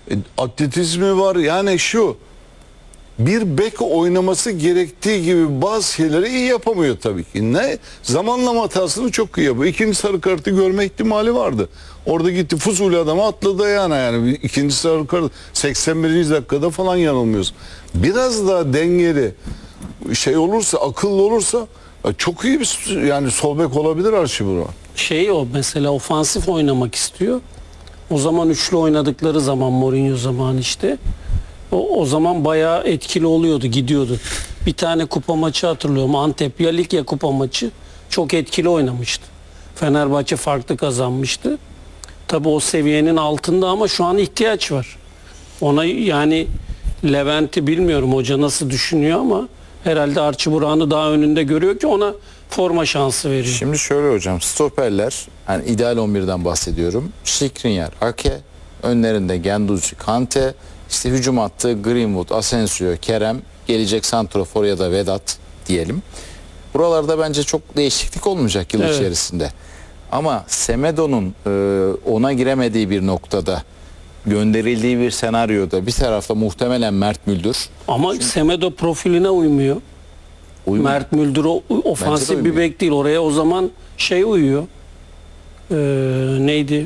Atletizmi var. Yani şu, bir bek oynaması gerektiği gibi bazı şeyleri iyi yapamıyor tabii ki. Ne? Zamanlama hatasını çok iyi yapıyor. İkinci sarı kartı görme ihtimali vardı. Orada gitti Fuzuli adamı atladı yani. İkinci sarı kart 81. dakikada falan yanılmıyoruz. Biraz daha dengeli şey olursa, akıllı olursa çok iyi bir yani sol bek olabilir Archibald. O mesela ofansif oynamak istiyor. O zaman üçlü oynadıkları zaman Mourinho zamanı işte. O zaman bayağı etkili oluyordu, gidiyordu. Bir tane kupa maçı hatırlıyorum. Antep ya lig ya kupa maçı. Çok etkili oynamıştı. Fenerbahçe farklı kazanmıştı. Tabii o seviyenin altında ama şu an ihtiyaç var. Ona yani Levent'i bilmiyorum hoca nasıl düşünüyor ama herhalde Archie Burak'ı daha önünde görüyor ki ona forma şansı veriyor. Şimdi şöyle hocam, stoperler, hani ideal 11'den bahsediyorum. Skriniar, Ake, önlerinde Guendouzi, Kante, işte hücum hattı Greenwood, Asensio, Kerem, gelecek santrafor ya da Vedat diyelim. Buralarda bence çok değişiklik olmayacak yıl içerisinde. Ama Semedo'nun ona giremediği bir noktada, gönderildiği bir senaryoda bir tarafta muhtemelen Mert Müldür. Ama Semedo profiline uymuyor. Mert Müldür ofansif bir bek değil. Oraya o zaman uyuyor. Neydi?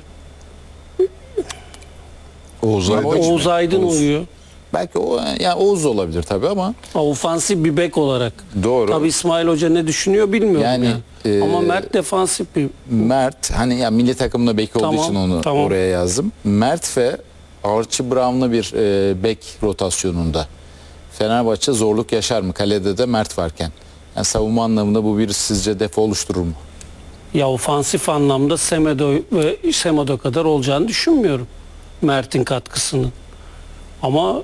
Oğuz Aydın uyuyor. Belki o yani Oğuz olabilir tabii ama ofansif bir bek olarak. Doğru. Tabii İsmail Hoca ne düşünüyor bilmiyorum yani. Ama Mert defansif bir. Mert hani ya milli takımda bek olduğu için onu oraya yazdım. Mert ve Archie Brown'la bir bek rotasyonunda Fenerbahçe zorluk yaşar mı? Kalede de Mert varken. Yani savunma anlamında bu bir sizce defo oluşturur mu? Ya ofansif anlamda Semedo kadar olacağını düşünmüyorum. Mert'in katkısının. Ama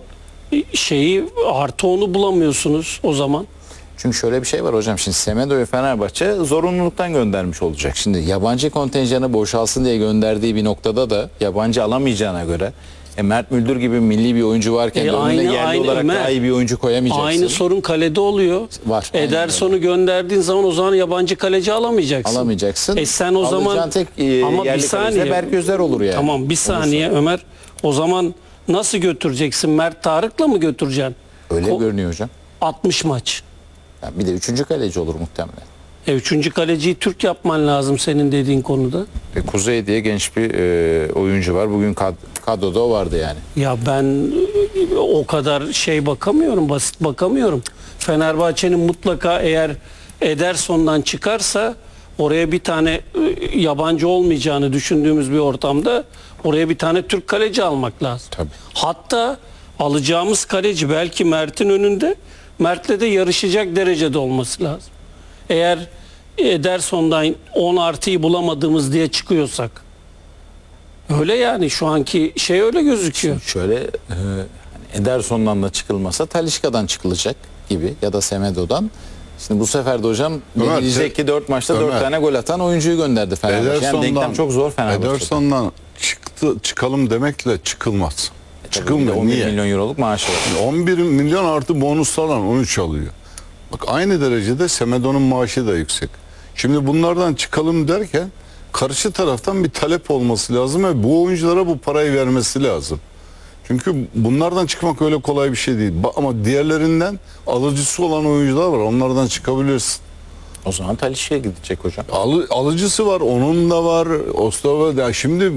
artı onu bulamıyorsunuz o zaman. Çünkü şöyle bir şey var hocam. Şimdi Semedo'yu Fenerbahçe zorunluluktan göndermiş olacak. Şimdi yabancı kontenjanı boşalsın diye gönderdiği bir noktada da yabancı alamayacağına göre Mert Müldür gibi milli bir oyuncu varken önüne yerli olarak daha iyi bir oyuncu koyamayacaksın. Aynı sorun kalede oluyor. Var. Ederson'u gönderdiğin zaman yabancı kaleci alamayacaksın. Alamayacaksın. Sen o zaman tek ama yerli bir saniye Berk Gözler olur yani. Tamam bir saniye Ömer. O zaman nasıl götüreceksin? Mert Tarık'la mı götüreceksin? Öyle görünüyor hocam. 60 maç. Yani bir de 3. kaleci olur muhtemelen. 3. kaleciyi Türk yapman lazım senin dediğin konuda. Kuzey diye genç bir oyuncu var. Bugün kadroda o vardı yani. Ya ben o kadar bakamıyorum, basit bakamıyorum. Fenerbahçe'nin mutlaka eğer Ederson'dan çıkarsa oraya bir tane yabancı olmayacağını düşündüğümüz bir ortamda oraya bir tane Türk kaleci almak lazım. Tabii. Hatta alacağımız kaleci belki Mert'in önünde, Mert'le de yarışacak derecede olması lazım. Eğer Ederson'dan 10 artıyı bulamadığımız diye çıkıyorsak. Öyle yani şu anki öyle gözüküyor. Şimdi şöyle Ederson'dan da çıkılmasa Talisca'dan çıkılacak gibi ya da Semedo'dan. Şimdi bu sefer de hocam diyecek ki 4 maçta 4 tane gol atan oyuncuyu gönderdi Fenerbahçe. Yani denklem çok zor Fenerbahçe'de. Ederson'dan çıkalım demekle çıkılmaz. Çıkılmıyor. 11 Niye? milyon euroluk maaşı var. 11 milyon artı bonuslarla 13 alıyor. Bak aynı derecede Semedo'nun maaşı da yüksek. Şimdi bunlardan çıkalım derken karşı taraftan bir talep olması lazım ve bu oyunculara bu parayı vermesi lazım. Çünkü bunlardan çıkmak öyle kolay bir şey değil. Ama diğerlerinden alıcısı olan oyuncular var. Onlardan çıkabilirsin. O zaman Talisca'ya gidecek hocam. Alıcısı var, onun da var. Ostava ya şimdi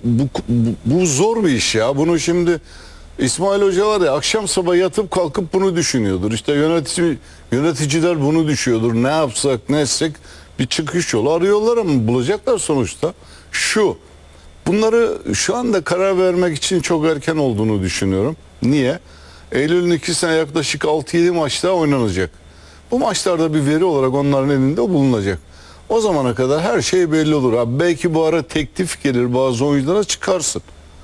bu zor bir iş ya. Bunu şimdi İsmail Hoca var ya akşam sabah yatıp kalkıp bunu düşünüyordur. İşte yöneticiler bunu düşünüyordur. Ne yapsak, ne etsek bir çıkış yolu arıyorlar ama bulacaklar sonuçta. Bunları şu anda karar vermek için çok erken olduğunu düşünüyorum. Niye? Eylül'ün 2'sine yaklaşık 6-7 maç daha oynanacak. Bu maçlarda bir veri olarak onların elinde bulunacak. O zamana kadar her şey belli olur. Abi belki bu ara teklif gelir bazı oyunculara çıkarsın.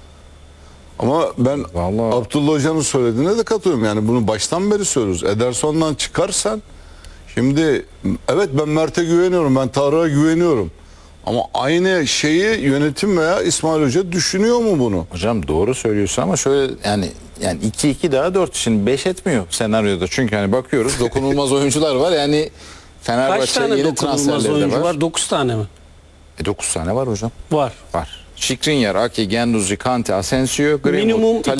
Ama ben Abdullah Hoca'nın söylediğine de katılıyorum. Yani bunu baştan beri söylüyoruz. Ederson'dan çıkarsan şimdi evet ben Mert'e güveniyorum. Ben Tarık'a güveniyorum. Ama aynı şeyi yönetim veya İsmail Hoca düşünüyor mu bunu? Hocam doğru söylüyorsun ama şöyle yani 2-2 daha 4 şimdi 5 etmiyor senaryoda. Çünkü hani bakıyoruz dokunulmaz oyuncular var. Yani Fenerbahçe yeni transferleri de var. 9 tane mi? 9 tane var hocam. Var. Skriniar, Ake, Guendouzi, Kante, Asensio, Greenwood, Minimum